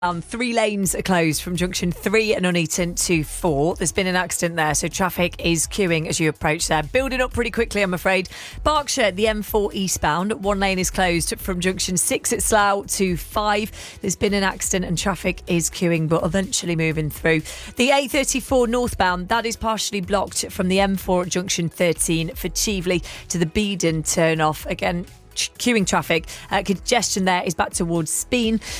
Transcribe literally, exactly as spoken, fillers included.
Um, three lanes are closed from junction three and Nuneaton to four. There's been an accident there, so traffic is queuing as you approach there. Building up pretty quickly, I'm afraid. Berkshire, the M four eastbound, one lane is closed from junction six at Slough to five. There's been an accident and traffic is queuing, but eventually moving through. The A thirty-four northbound, that is partially blocked from the M four at junction thirteen for Chieveley to the Beedon turn off. Again, queuing traffic. Uh, congestion there is back towards Speen.